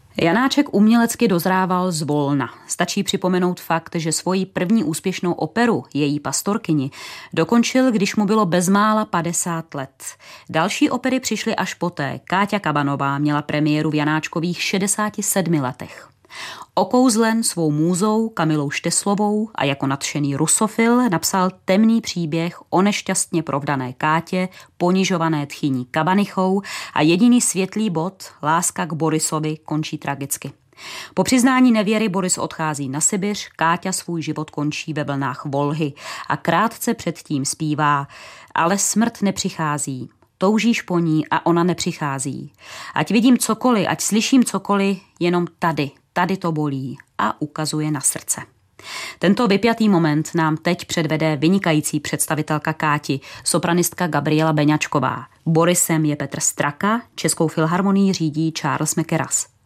Janáček umělecky dozrával zvolna. Stačí připomenout fakt, že svoji první úspěšnou operu, Její pastorkyni, dokončil, když mu bylo bezmála 50 let. Další opery přišly až poté. Káťa Kabanová měla premiéru v Janáčkových 67 letech. Okouzlen svou můzou Kamilou Šteslovou a jako nadšený rusofil napsal temný příběh o nešťastně provdané Kátě, ponižované tchyní Kabanichou a jediný světlý bod, láska k Borisovi, končí tragicky. Po přiznání nevěry Boris odchází na Sibiř, Káťa svůj život končí ve vlnách Volhy a krátce předtím zpívá: ale smrt nepřichází. Toužíš po ní a ona nepřichází. Ať vidím cokoliv, ať slyším cokoliv, jenom tady to bolí, a ukazuje na srdce. Tento vypjatý moment nám teď předvede vynikající představitelka Káti, sopranistka Gabriela Beňačková. Borisem je Petr Straka, Českou filharmonii řídí Charles McKerras.